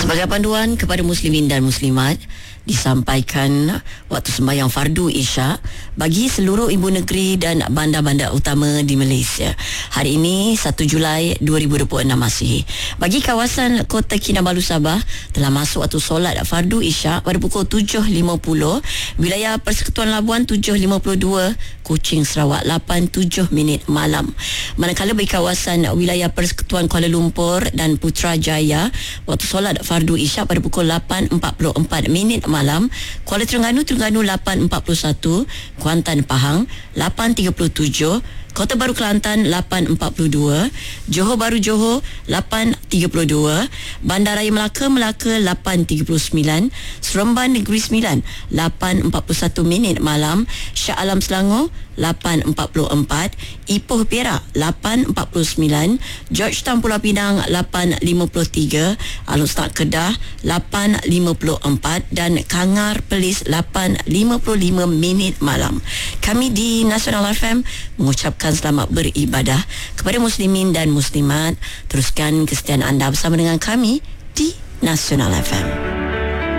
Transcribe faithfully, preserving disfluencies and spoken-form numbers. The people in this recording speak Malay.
Sebagai panduan kepada muslimin dan muslimat, disampaikan waktu sembahyang fardu Isyak bagi seluruh ibu negeri dan bandar-bandar utama di Malaysia. Hari ini satu Julai dua ribu dua puluh enam Masihi. Bagi kawasan Kota Kinabalu Sabah telah masuk waktu solat fardu Isyak pada pukul tujuh lima puluh, wilayah Persekutuan Labuan tujuh lima puluh dua, Kuching Sarawak lapan tujuh minit malam. Manakala bagi kawasan wilayah Persekutuan Kuala Lumpur dan Putrajaya, waktu solat fardu Isyak pada pukul lapan empat puluh empat minit malam. Kuala Terengganu Terengganu lapan empat puluh satu, Kuantan Pahang lapan tiga puluh tujuh, Kota Baru Kelantan lapan empat puluh dua, Johor Bahru Johor lapan tiga puluh dua, Bandaraya Melaka Melaka lapan tiga puluh sembilan, Seremban Negeri Sembilan lapan empat puluh satu minit malam, Shah Alam Selangor lapan empat puluh empat, Ipoh Perak lapan empat puluh sembilan, Georgetown Pulau Pinang lapan lima puluh tiga, Alun Setak Kedah lapan lima puluh empat dan Kangar Perlis lapan lima puluh lima minit malam. Kami di Nasional F M mengucapkan selamat beribadah kepada muslimin dan muslimat. Teruskan kesetiaan anda bersama dengan kami di Nasional F M.